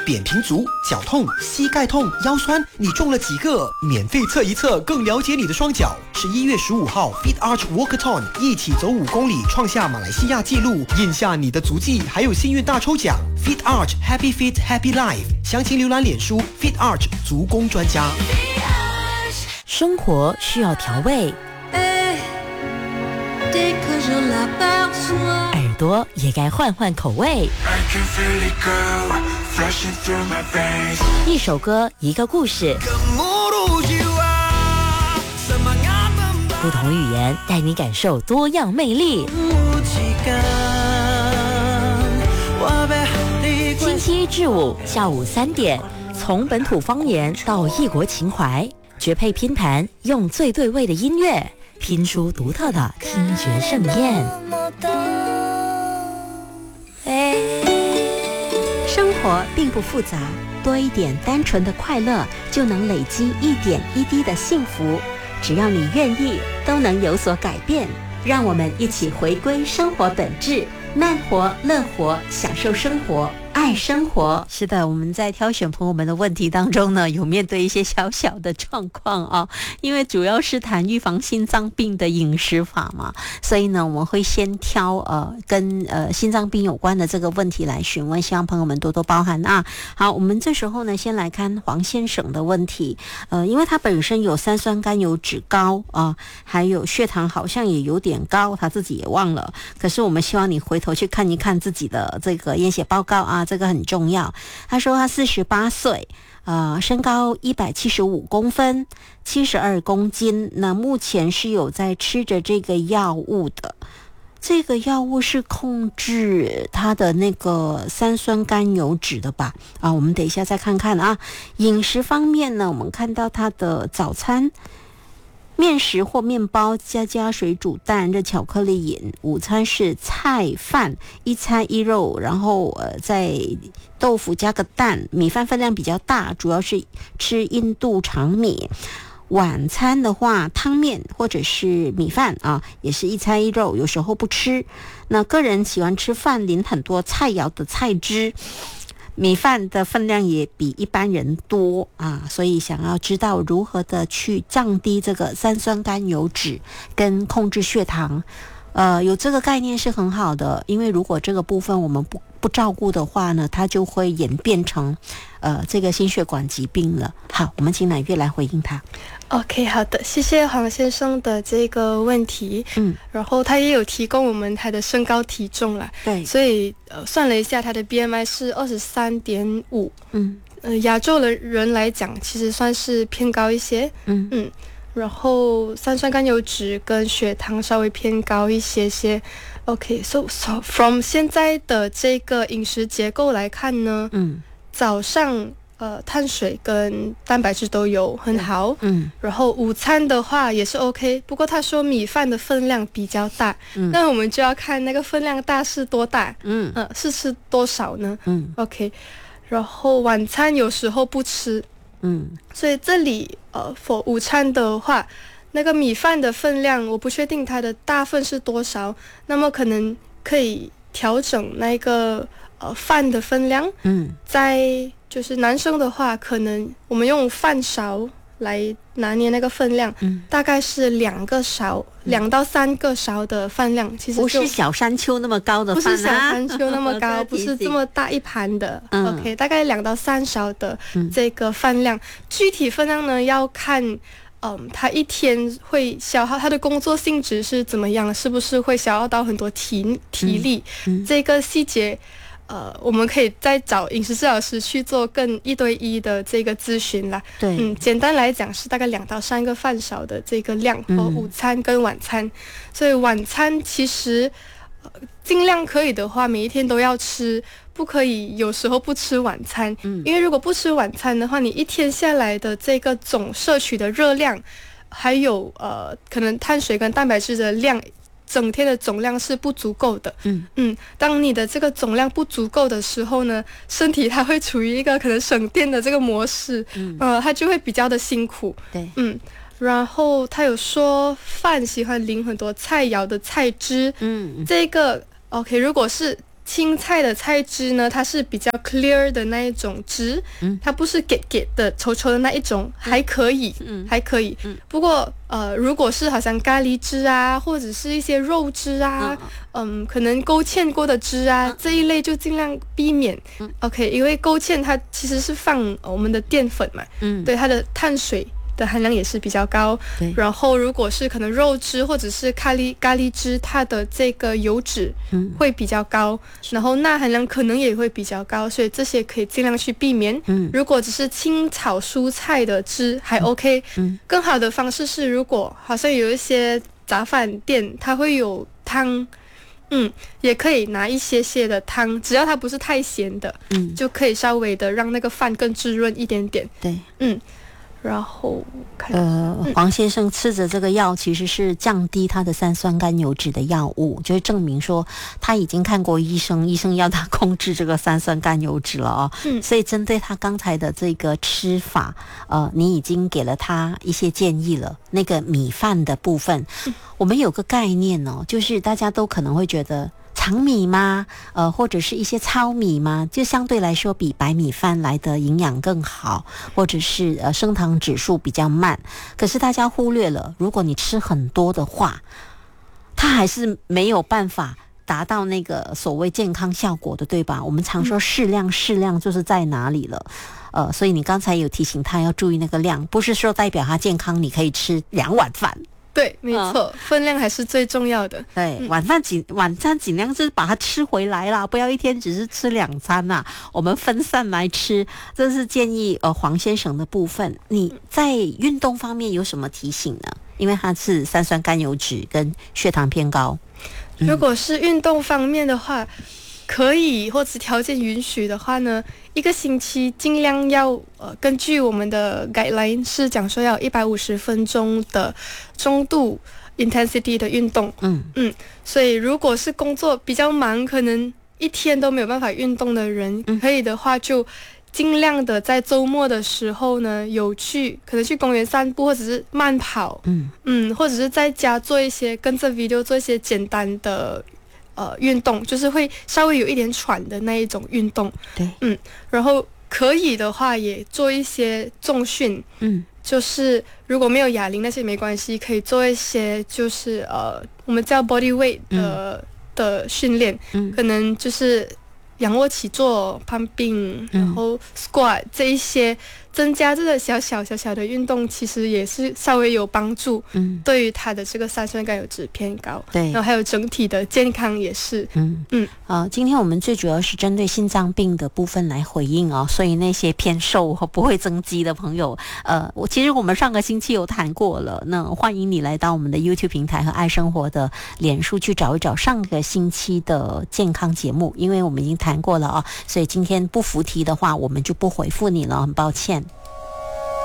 扁平足、脚痛、膝盖痛、腰酸，你中了几个？免费测一测，更了解你的双脚。11月15号 Fit Arch Walkathon 一起走5公里，创下马来西亚纪录，印下你的足迹，还有幸运大抽奖。Fit Arch Happy Fit Happy Life， 详情浏览脸书 Fit Arch 足工专家。 生活需要调味，耳朵也该换换口味。一首歌，一个故事，不同语言带你感受多样魅力。星期一至五下午3点，从本土方言到异国情怀，绝配拼盘，用最对味的音乐拼出独特的听觉盛宴。 生活并不复杂，多一点单纯的快乐，就能累积一点一滴的幸福。只要你愿意，都能有所改变。让我们一起回归生活本质，慢活、乐活，享受生活，爱生活。是的，我们在挑选朋友们的问题当中呢，有面对一些小小的状况啊，因为主要是谈预防心脏病的饮食法嘛，所以呢，我们会先挑跟心脏病有关的这个问题来询问，希望朋友们多多包涵啊。好，我们这时候呢，先来看黄先生的问题，因为他本身有三酸甘油脂高啊，还有血糖好像也有点高，他自己也忘了，可是我们希望你回头去看一看自己的这个验血报告啊，这个很重要。他说他48岁，身高175公分，72公斤。那目前是有在吃着这个药物的，这个药物是控制他的那个三酸甘油脂的吧？我们等一下再看看啊。饮食方面呢，我们看到他的早餐面食或面包加水煮蛋，热巧克力饮。午餐是菜饭，一菜一肉，然后再豆腐加个蛋。米饭分量比较大，主要是吃印度长米。晚餐的话，汤面或者是米饭啊，也是一菜一肉，有时候不吃。那个人喜欢吃饭淋很多菜肴的菜汁。米饭的分量也比一般人多啊，所以想要知道如何的去降低这个三酸甘油脂跟控制血糖，有这个概念是很好的，因为如果这个部分我们不照顾的话呢，它就会演变成这个心血管疾病了。好，我们请乃月来回应他。 OK， 好的，谢谢黄先生的这个问题。然后他也有提供我们他的身高体重啦，对，所以算了一下，他的 BMI 是23.5。亚洲的人来讲，其实算是偏高一些。然后三酸甘油脂跟血糖稍微偏高一些些。OK，so from 现在的这个饮食结构来看呢，早上碳水跟蛋白质都有，很好。然后午餐的话也是 OK， 不过他说米饭的分量比较大，那我们就要看那个分量大是多大，是吃多少呢？OK， 然后晚餐有时候不吃，所以这里for 午餐的话，那个米饭的分量我不确定它的大份是多少，那么可能可以调整那个饭的分量。在就是男生的话，可能我们用饭勺来拿捏那个分量，大概是2个勺，2到3个勺的饭量，其实不是小山丘那么高的饭， 不是小山丘那么高，不是这么大一盘的。OK， 大概2到3勺的这个饭量，具体分量呢要看。他一天会消耗，他的工作性质是怎么样，是不是会消耗到很多体力，这个细节我们可以再找饮食治疗师去做更1对1的这个咨询啦。对，简单来讲是大概2到3个饭勺的这个量，和午餐跟晚餐。所以晚餐其实尽量可以的话，每一天都要吃，不可以有时候不吃晚餐。因为如果不吃晚餐的话，你一天下来的这个总摄取的热量，还有可能碳水跟蛋白质的量，整天的总量是不足够的。当你的这个总量不足够的时候呢，身体它会处于一个可能省电的这个模式，它就会比较的辛苦。对，然后他有说饭喜欢淋很多菜肴的菜汁，这个 OK， 如果是青菜的菜汁呢，它是比较 clear 的那一种汁，它不是给的稠稠的那一种，还可以，还可以。不过如果是好像咖喱汁啊，或者是一些肉汁啊，可能勾芡过的汁啊，这一类就尽量避免。OK， 因为勾芡它其实是放我们的淀粉嘛，对，它的碳水的含量也是比较高，然后如果是可能肉汁或者是咖喱汁，它的这个油脂会比较高，然后钠含量可能也会比较高，所以这些可以尽量去避免。如果只是清炒蔬菜的汁还 OK，更好的方式是，如果好像有一些杂饭店它会有汤，也可以拿一些的汤，只要它不是太咸的，就可以稍微的让那个饭更滋润一点点。 对， 然后黄先生吃着这个药其实是降低他的三酸甘油脂的药物，就是证明说他已经看过医生，医生要他控制这个三酸甘油脂了哦。所以针对他刚才的这个吃法，你已经给了他一些建议了。那个米饭的部分，我们有个概念哦，就是大家都可能会觉得长米吗？或者是一些糙米吗？就相对来说比白米饭来的营养更好，或者是升糖指数比较慢。可是大家忽略了，如果你吃很多的话，它还是没有办法达到那个所谓健康效果的，对吧？我们常说适量就是在哪里了。所以你刚才有提醒他要注意那个量，不是说代表他健康你可以吃2碗饭。 对，没错，分量还是最重要的。 对，晚餐尽量是把它吃回来啦，不要一天只是吃2餐啦，我们分散来吃，这是建议黄先生的部分。你在运动方面有什么提醒呢？因为他是三酸甘油脂跟血糖偏高。 如果是运动方面的话，可以或者条件允许的话呢，1个星期尽量要根据我们的 guideline 是讲说要150分钟的中度 intensity 的运动。所以如果是工作比较忙，可能一天都没有办法运动的人，可以的话就尽量的在周末的时候呢，可能去公园散步，或者是慢跑，或者是在家做一些跟着 video 做一些简单的运动，就是会稍微有一点喘的那一种运动。 对， 然后可以的话也做一些重训，就是如果没有哑铃那些没关系，可以做一些就是我们叫 body weight 的训练，可能就是仰卧起坐、pumping，然后 squat 这一些增加这个小小的运动，其实也是稍微有帮助。对于他的这个三酸甘油脂偏高，对，然后还有整体的健康也是。 今天我们最主要是针对心脏病的部分来回应哦，所以那些偏瘦和不会增肌的朋友，其实我们上个星期有谈过了，那欢迎你来到我们的 YouTube 平台和爱生活的脸书去找一找上个星期的健康节目，因为我们已经谈过了啊，所以今天不符题的话，我们就不回复你了，很抱歉。